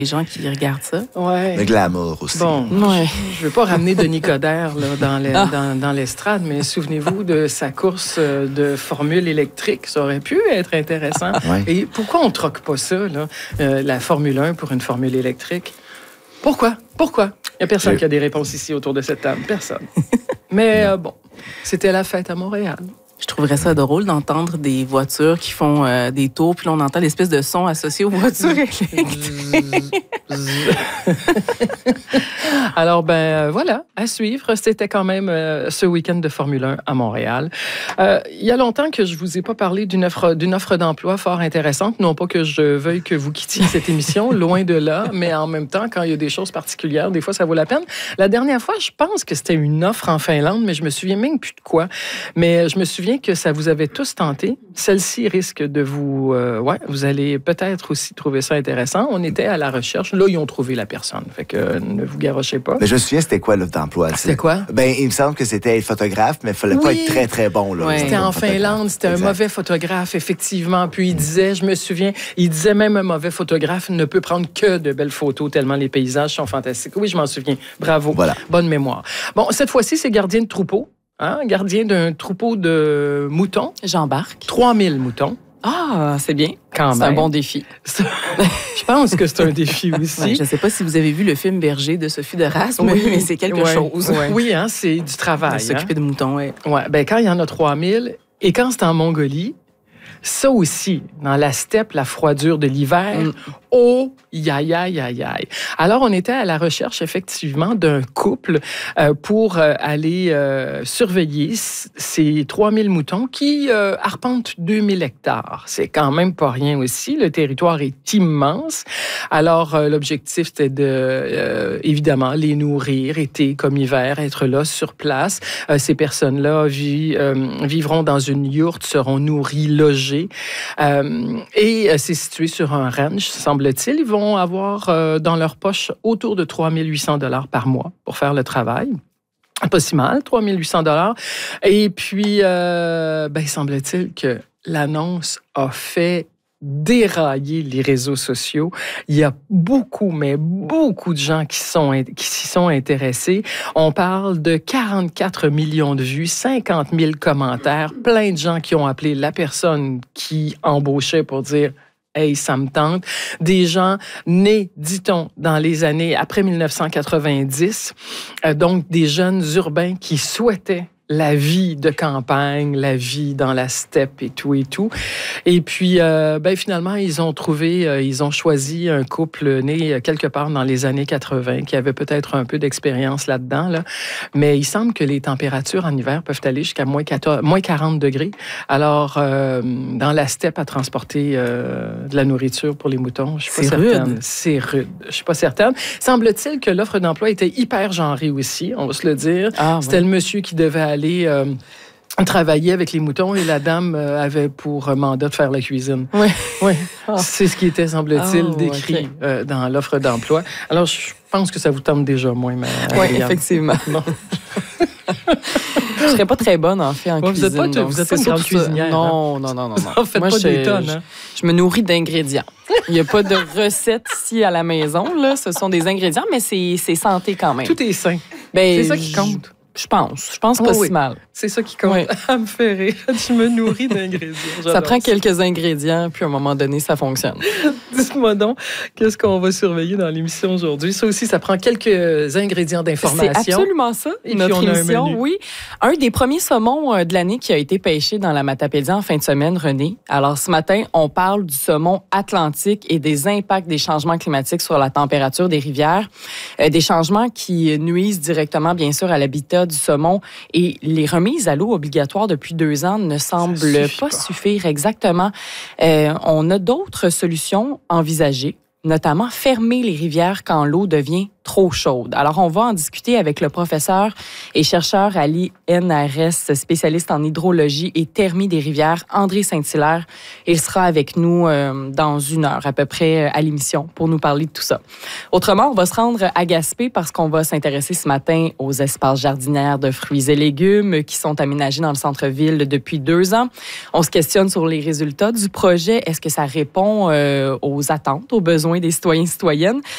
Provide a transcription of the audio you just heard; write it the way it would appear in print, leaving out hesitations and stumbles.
les gens qui regardent ça. Ouais. Le glamour aussi. Bon, Ouais. je ne veux pas ramener Denis Coderre là, dans l'estrade, mais souvenez-vous de sa course de formule électrique. Ça aurait pu être intéressant. Ouais. Et pourquoi on ne troque pas ça, là, la Formule 1 pour une formule électrique? Pourquoi? Il n'y a personne qui a des réponses ici autour de cette table. Personne. Mais bon, c'était la fête à Montréal. Je trouverais ça drôle d'entendre des voitures qui font des tours, puis là, on entend l'espèce de son associé aux voitures électriques. Alors, voilà, à suivre. C'était quand même ce week-end de Formule 1 à Montréal. Il y a longtemps que je vous ai pas parlé d'une offre d'emploi fort intéressante. Non pas que je veuille que vous quittiez cette émission, loin de là, mais en même temps, quand il y a des choses particulières, des fois, ça vaut la peine. La dernière fois, je pense que c'était une offre en Finlande, mais je me souviens même plus de quoi. Mais je me souviens que ça vous avait tous tenté. Celle-ci risque de vous... vous allez peut-être aussi trouver ça intéressant. On était à la recherche. Là, ils ont trouvé la personne. Fait que ne vous garochez pas. Mais je me souviens, c'était quoi l'offre d'emploi? C'était quoi? Il me semble que c'était être photographe, mais il fallait pas être très, très bon. Là, C'était en Finlande. C'était un mauvais photographe, effectivement. Puis il disait, je me souviens, même un mauvais photographe ne peut prendre que de belles photos tellement les paysages sont fantastiques. Oui, je m'en souviens. Bravo. Voilà. Bonne mémoire. Bon, cette fois-ci, c'est gardien de troupeau. Gardien d'un troupeau de moutons. J'embarque. 3000 moutons. Ah, c'est bien. Quand c'est même. un bon défi. Je pense que c'est un défi aussi. Ouais, je ne sais pas si vous avez vu le film Berger de Sophie de Rasme, mais c'est quelque chose. Ouais. Oui, c'est du travail. De s'occuper de moutons, oui. Ouais, quand il y en a 3000, et quand c'est en Mongolie, ça aussi, dans la steppe, la froidure de l'hiver, oh, aïe. Alors, on était à la recherche, effectivement, d'un couple pour aller surveiller ces 3000 moutons qui arpentent 2000 hectares. C'est quand même pas rien aussi. Le territoire est immense. Alors, l'objectif, c'était de, évidemment, les nourrir, été comme hiver, être là sur place. Ces personnes-là vivront dans une yourte, seront nourries, logées. Et c'est situé sur un ranch, semble-t-il. Ils vont avoir dans leur poche autour de 3 800 $ par mois pour faire le travail. Pas si mal, 3 800 $. Et puis, semble-t-il que l'annonce a fait dérailler les réseaux sociaux. Il y a beaucoup de gens qui s'y sont intéressés. On parle de 44 millions de vues, 50 000 commentaires, plein de gens qui ont appelé la personne qui embauchait pour dire « Hey, ça me tente ». Des gens nés, dit-on, dans les années après 1990, donc des jeunes urbains qui souhaitaient la vie de campagne, la vie dans la steppe et tout. Et puis, finalement, ils ont choisi un couple né quelque part dans les années 80 qui avait peut-être un peu d'expérience là-dedans, là. Mais il semble que les températures en hiver peuvent aller jusqu'à moins 40 degrés. Alors, dans la steppe à transporter de la nourriture pour les moutons, je suis pas certaine. C'est rude. Je suis pas certaine. Semble-t-il que l'offre d'emploi était hyper genrée aussi, on va se le dire. C'était le monsieur qui devait aller travailler avec les moutons et la dame avait pour mandat de faire la cuisine. Oui. C'est ce qui était, semble-t-il, décrit dans l'offre d'emploi. Alors, je pense que ça vous tente déjà moins. Oui, effectivement. Je serais pas très bonne, en fait, en cuisine. Vous êtes pas une grande cuisinière. Non. En fait, pas des tonnes. Je me nourris d'ingrédients. Il n'y a pas de recette ici à la maison. Là. Ce sont des ingrédients, mais c'est santé quand même. Tout est sain. C'est ça qui compte. Je pense pas si mal. C'est ça qui compte. À me faire rire. Je me nourris d'ingrédients. Ça prend quelques ingrédients, puis à un moment donné, ça fonctionne. Dites-moi donc, qu'est-ce qu'on va surveiller dans l'émission aujourd'hui? Ça aussi, ça prend quelques ingrédients d'information. C'est absolument ça, notre émission, oui. Un des premiers saumons de l'année qui a été pêché dans la Matapédia en fin de semaine, René. Alors, ce matin, on parle du saumon atlantique et des impacts des changements climatiques sur la température des rivières. Des changements qui nuisent directement, bien sûr, à l'habitat du saumon. Et les remises à l'eau obligatoires depuis 2 ans ne semblent pas suffire exactement. On a d'autres solutions envisagées, notamment fermer les rivières quand l'eau devient trop chaude. Alors, on va en discuter avec le professeur et chercheur à l'INRS, spécialiste en hydrologie et thermie des rivières, André Saint-Hilaire. Il sera avec nous dans 1 heure à peu près à l'émission pour nous parler de tout ça. Autrement, on va se rendre à Gaspé parce qu'on va s'intéresser ce matin aux espaces jardinaires de fruits et légumes qui sont aménagés dans le centre-ville depuis 2 ans. On se questionne sur les résultats du projet. Est-ce que ça répond aux attentes, aux besoins des citoyens et citoyennes?